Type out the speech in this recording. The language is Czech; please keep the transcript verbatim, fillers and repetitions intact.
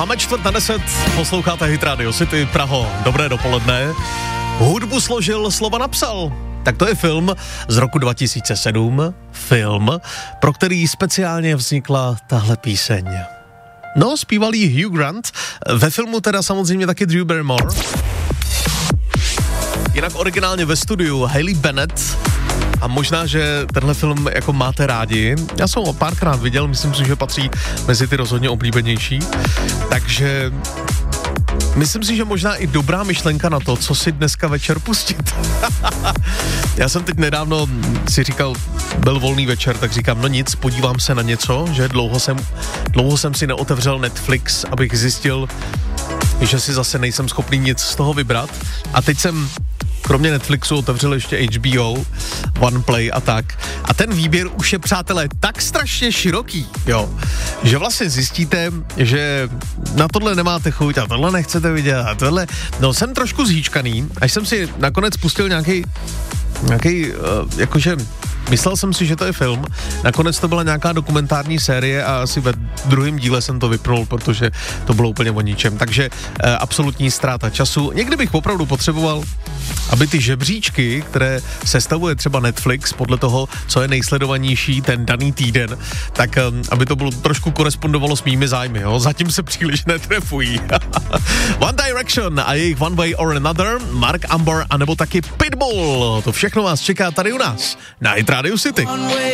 Máme čtvrt na deset, posloucháte Hit Radio City, Praho, dobré dopoledne. Hudbu složil, slova napsal. Tak to je film z roku dva tisíce sedm, film, pro který speciálně vznikla tahle píseň. No, zpíval jí Hugh Grant, ve filmu teda samozřejmě taky Drew Barrymore. Jinak originálně ve studiu Hayley Bennett. A možná, že tenhle film jako máte rádi. Já jsem ho párkrát viděl, myslím si, že patří mezi ty rozhodně oblíbenější. Takže myslím si, že možná i dobrá myšlenka na to, co si dneska večer pustit. Já jsem teď nedávno si říkal, byl volný večer, tak říkám, no nic, podívám se na něco, že dlouho jsem, dlouho jsem si neotevřel Netflix, abych zjistil, že si zase nejsem schopný nic z toho vybrat. A teď jsem kromě Netflixu otevřel ještě H B O, OnePlay a tak. A ten výběr už je, přátelé, tak strašně široký, jo, že vlastně zjistíte, že na tohle nemáte chuť a tohle nechcete vidět a tohle. No, jsem trošku zhýčkaný, až jsem si nakonec pustil nějaký, nějaký, uh, jakože myslel jsem si, že to je film, nakonec to byla nějaká dokumentární série a asi ve druhém díle jsem to vypnul, protože to bylo úplně o ničem. Takže e, absolutní ztráta času. Někdy bych opravdu potřeboval, aby ty žebříčky, které sestavuje třeba Netflix podle toho, co je nejsledovanější ten daný týden, tak e, aby to bylo trošku korespondovalo s mými zájmy, jo? Zatím se příliš netrefují. One Direction a jejich One Way or Another, Mark Amber a nebo taky Pitbull. To všechno vás čeká tady u nás na Hit Radio City.